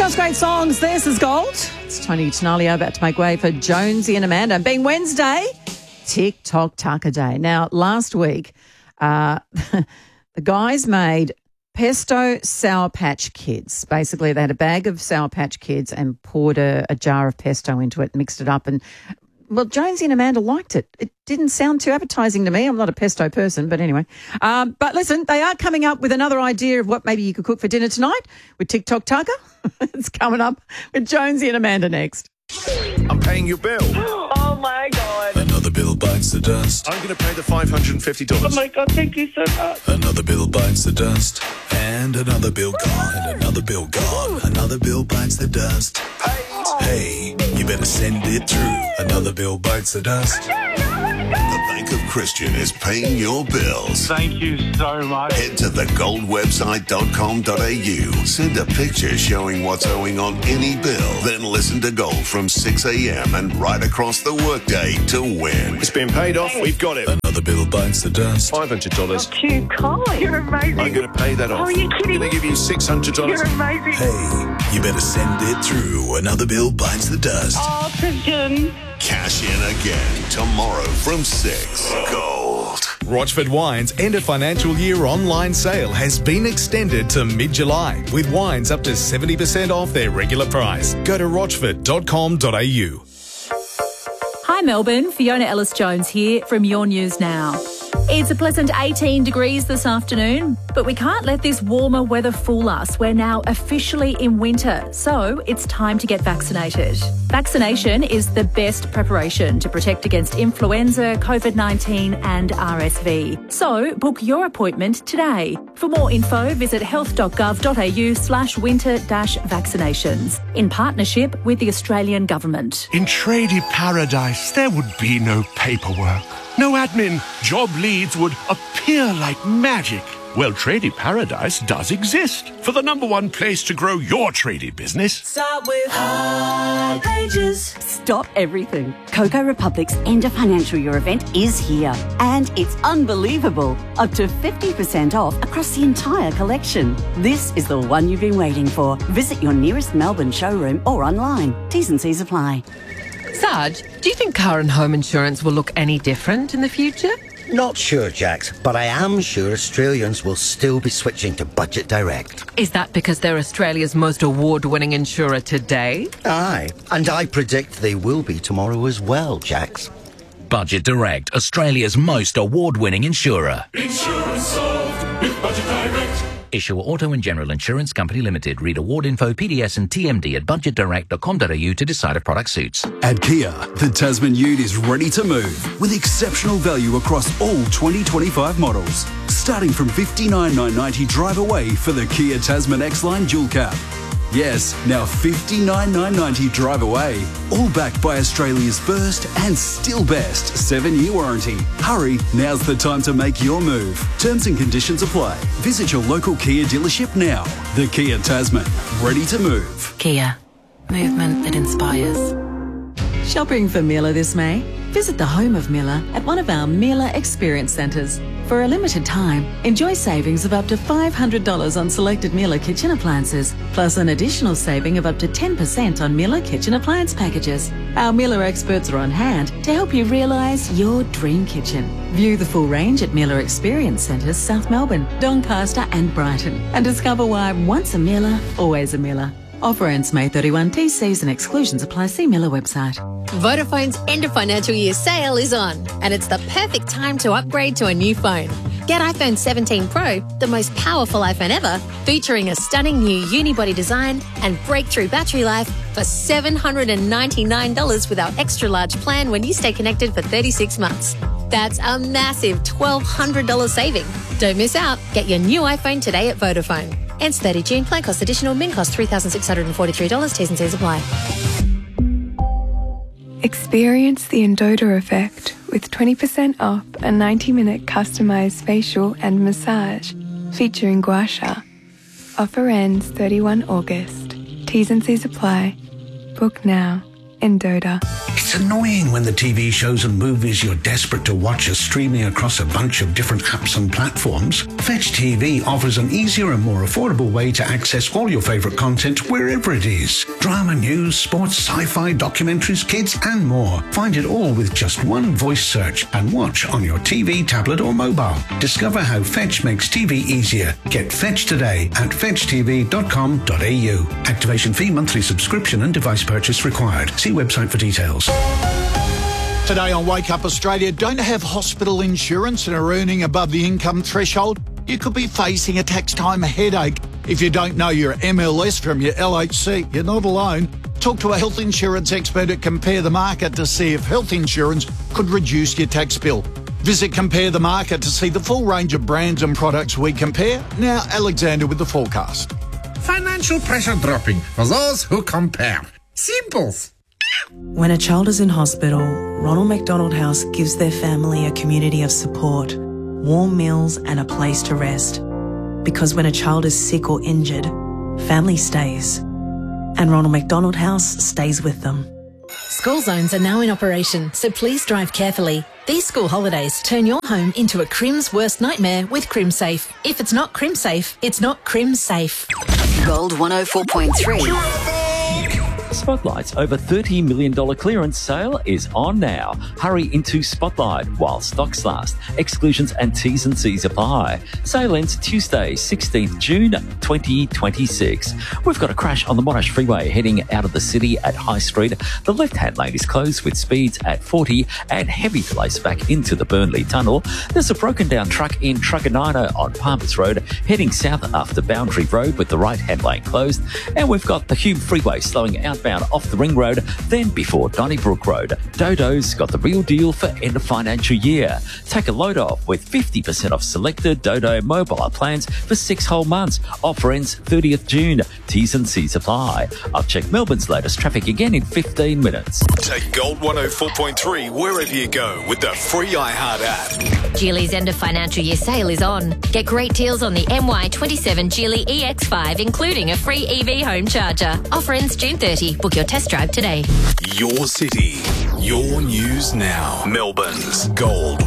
Those great songs. This is Gold. It's Tony Tenalio about to make way for Jonesy and Amanda. Being Wednesday, TikTok Taco Day. Now, last week, the guys made pesto Sour Patch Kids. Basically, they had a bag of Sour Patch Kids and poured a jar of pesto into it, mixed it up, and well, Jonesy and Amanda liked it. It didn't sound too appetising to me. I'm not a pesto person, but anyway. But listen, they are coming up with another idea of what maybe you could cook for dinner tonight with TikTok Taco. It's coming up with Jonesy and Amanda next. I'm paying your bill. Oh, my God. Another bill bites the dust. I'm going to pay the $550. Oh, my God, thank you so much. Another bill bites the dust. And another bill gone. And another bill gone. Another bill bites the dust. Hey, you better send it through. Another bill bites the dust. The Bank of Christian is paying your bills. Thank you so much. Head to thegoldwebsite.com.au. Send a picture showing what's owing on any bill. Then listen to Gold from 6 a.m. and right across the workday to win. It's been paid off. We've got it. Another bill bites the dust. $500. Too kind. You're amazing. I'm going to pay that off. Oh, are you kidding? I'm going to give you $600. You're amazing. Hey, you better send it through. Another bill bites the dust. Oh, Christian. Cash in again tomorrow from 6. Gold. Rochford Wine's end of financial year online sale has been extended to mid-July with wines up to 70% off their regular price. Go to rochford.com.au. Hi Melbourne, Fiona Ellis-Jones here from Your News Now. It's a pleasant 18 degrees this afternoon, but we can't let this warmer weather fool us. We're now officially in winter, so it's time to get vaccinated. Vaccination is the best preparation to protect against influenza, COVID-19 and RSV. So book your appointment today. For more info, visit health.gov.au/winter-vaccinations in partnership with the Australian Government. In tradie paradise, there would be no paperwork. No admin. Job leads would appear like magic. Well, Tradie Paradise does exist for the #1 place to grow your tradie business. Start with High Pages. Stop everything. Coco Republic's end of financial year event is here. And it's unbelievable. Up to 50% off across the entire collection. This is the one you've been waiting for. Visit your nearest Melbourne showroom or online. T's and C's apply. Sarge, do you think car and home insurance will look any different in the future? Not sure, Jax, but I am sure Australians will still be switching to Budget Direct. Is that because they're Australia's most award-winning insurer today? Aye, and I predict they will be tomorrow as well, Jax. Budget Direct, Australia's most award-winning insurer. Insurance solved with Budget Direct. Issuer Auto and General Insurance Company Limited. Read award info, PDS and TMD at budgetdirect.com.au to decide if product suits. At Kia, the Tasman Ute is ready to move with exceptional value across all 2025 models. Starting from $59,990 drive away for the Kia Tasman X-Line Dual Cab. Yes, now $59,990 drive away. All backed by Australia's first and still best 7-year warranty. Hurry, now's the time to make your move. Terms and conditions apply. Visit your local Kia dealership now. The Kia Tasman, ready to move. Kia, movement that inspires. Shopping for Miller this May? Visit the home of Miller at one of our Miller Experience Centres. For a limited time, enjoy savings of up to $500 on selected Miller kitchen appliances, plus an additional saving of up to 10% on Miller kitchen appliance packages. Our Miller experts are on hand to help you realise your dream kitchen. View the full range at Miller Experience Centres, South Melbourne, Doncaster and Brighton, and discover why once a Miller, always a Miller. Offer ends May 31. TCs and exclusions apply. See Miller website. Vodafone's end of financial year sale is on, and it's the perfect time to upgrade to a new phone. Get iPhone 17 Pro, the most powerful iPhone ever, featuring a stunning new unibody design and breakthrough battery life for $799 with our extra large plan when you stay connected for 36 months. That's a massive $1,200 saving. Don't miss out. Get your new iPhone today at Vodafone. Ends 30 June. Plan cost additional. Min cost $3,643. T's and C's apply. Experience the Endota effect with 20% off a 90-minute customised facial and massage featuring gua sha. Offer ends 31 August. T's and C's apply. Book now. Endota. It's annoying when the TV shows and movies you're desperate to watch are streaming across a bunch of different apps and platforms. Fetch TV offers an easier and more affordable way to access all your favourite content wherever it is. Drama, news, sports, sci-fi, documentaries, kids and more. Find it all with just one voice search and watch on your TV, tablet or mobile. Discover how Fetch makes TV easier. Get Fetch today at fetchtv.com.au. Activation fee, monthly subscription and device purchase required. See website for details. Today on Wake Up Australia, don't have hospital insurance and are earning above the income threshold? You could be facing a tax time headache. If you don't know your MLS from your LHC, you're not alone. Talk to a health insurance expert at Compare the Market to see if health insurance could reduce your tax bill. Visit Compare the Market to see the full range of brands and products we compare. Now, Alexander with the forecast. Financial pressure dropping for those who compare. Simples. When a child is in hospital, Ronald McDonald House gives their family a community of support, warm meals and a place to rest. Because when a child is sick or injured, family stays. And Ronald McDonald House stays with them. School zones are now in operation, so please drive carefully. These school holidays turn your home into a Crim's worst nightmare with CrimSafe. If it's not CrimSafe, it's not CrimSafe. Gold 104.3. Spotlight's over $30 million clearance sale is on now. Hurry into Spotlight while stocks last. Exclusions and T's and C's apply. Sale ends Tuesday, 16th June 2026. We've got a crash on the Monash Freeway heading out of the city at High Street. The left-hand lane is closed with speeds at 40 and heavy delays back into the Burnley Tunnel. There's a broken down truck in Truganina on Palmers Road heading south after Boundary Road with the right-hand lane closed. And we've got the Hume Freeway slowing outbound off the Ring Road, then before Donnybrook Road. Dodo's got the real deal for end of financial year. Take a load off with 50% off selected Dodo mobile plans for 6 whole months. Offer ends 30th June. T's and C's apply. I'll check Melbourne's latest traffic again in 15 minutes. Take Gold 104.3 wherever you go with the free iHeart app. Geely's end of financial year sale is on. Get great deals on the MY27 Geely EX5, including a free EV home charger. Offer ends June 30. Book your test drive today. Your city, your news now. Melbourne's Gold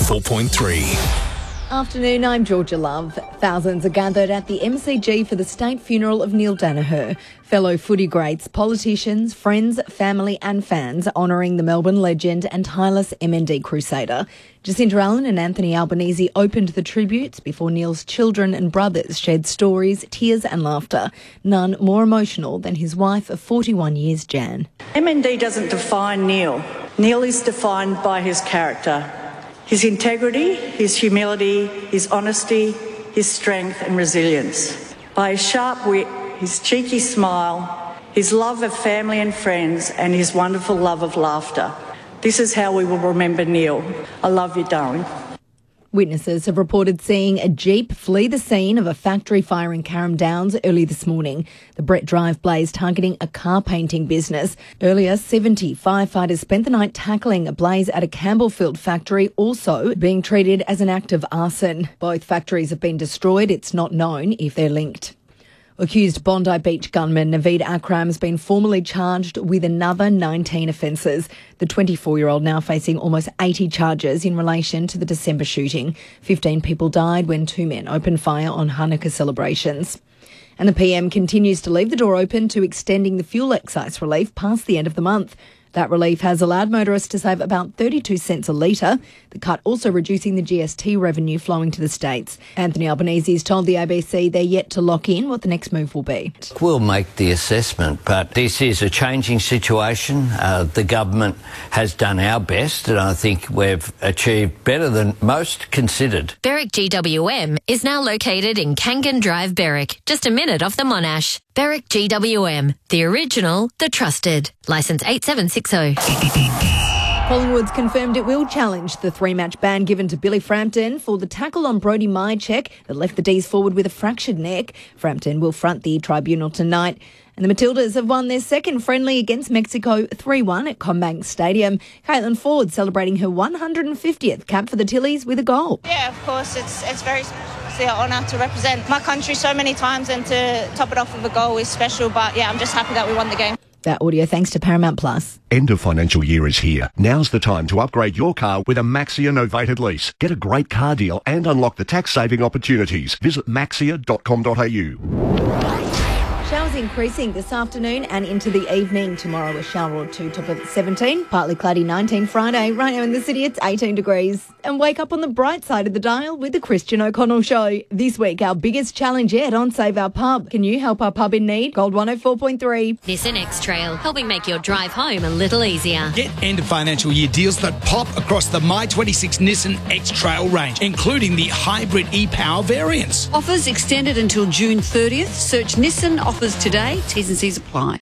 104.3. Afternoon, I'm Georgia Love. Thousands are gathered at the MCG for the state funeral of Neil Danaher. Fellow footy greats, politicians, friends, family and fans honouring the Melbourne legend and tireless MND crusader. Jacinta Allen and Anthony Albanese opened the tributes before Neil's children and brothers shared stories, tears and laughter. None more emotional than his wife of 41 years, Jan. MND doesn't define Neil. Neil is defined by his character. His integrity, his humility, his honesty, his strength and resilience. By his sharp wit, his cheeky smile, his love of family and friends and his wonderful love of laughter. This is how we will remember Neil. I love you, darling. Witnesses have reported seeing a Jeep flee the scene of a factory fire in Carrum Downs early this morning. The Brett Drive blaze targeting a car painting business. Earlier, 70 firefighters spent the night tackling a blaze at a Campbellfield factory, also being treated as an act of arson. Both factories have been destroyed. It's not known if they're linked. Accused Bondi Beach gunman Naveed Akram has been formally charged with another 19 offences. The 24-year-old now facing almost 80 charges in relation to the December shooting. 15 people died when 2 men opened fire on Hanukkah celebrations. And the PM continues to leave the door open to extending the fuel excise relief past the end of the month. That relief has allowed motorists to save about 32 cents a litre, the cut also reducing the GST revenue flowing to the states. Anthony Albanese has told the ABC they're yet to lock in what the next move will be. We'll make the assessment, but this is a changing situation. The government has done our best, and I think we've achieved better than most considered. Berwick GWM is now located in Kangan Drive, Berwick, just a minute off the Monash. Berwick GWM, the original, the trusted. Licence 8760. Collingwood's confirmed it will challenge the 3-match ban given to Billy Frampton for the tackle on Brodie Mychek that left the D's forward with a fractured neck. Frampton will front the tribunal tonight. And the Matildas have won their second friendly against Mexico 3-1 at CommBank Stadium. Caitlin Ford celebrating her 150th cap for the Tillies with a goal. Yeah, of course, it's very an honour to represent my country so many times, and to top it off with a goal is special. But yeah, I'm just happy that we won the game. That audio thanks to Paramount Plus. End of financial year is here. Now's the time to upgrade your car with a Maxia novated lease. Get a great car deal and unlock the tax-saving opportunities. Visit maxia.com.au. Showers increasing this afternoon and into the evening. Tomorrow a shower or two, top of 17. Partly cloudy 19 Friday. Right now in the city it's 18 degrees. And wake up on the bright side of the dial with the Christian O'Connell Show. This week our biggest challenge yet on Save Our Pub. Can you help our pub in need? Gold 104.3. Nissan X-Trail, helping make your drive home a little easier. Get end of financial year deals that pop across the My26 Nissan X-Trail range, including the hybrid e-Power variants. Offers extended until June 30th. Search Nissan offers today. T's and C's apply.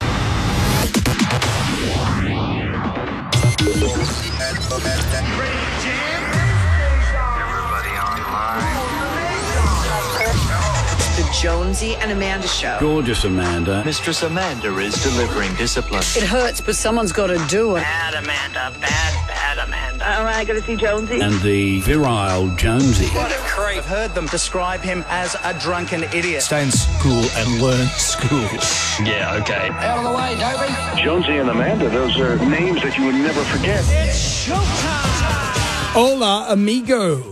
The Jonesy and Amanda Show. Gorgeous Amanda. Mistress Amanda is delivering discipline. It hurts, but someone's got to do it. Bad Amanda. Bad Amanda. All right, going to see Jonesy. And the virile Jonesy. What a creep. I've heard them describe him as a drunken idiot. Stay in school and learn school. Yeah, okay. Out of the way, Dobie. Jonesy and Amanda, those are names that you would never forget. It's showtime. Hola, amigo.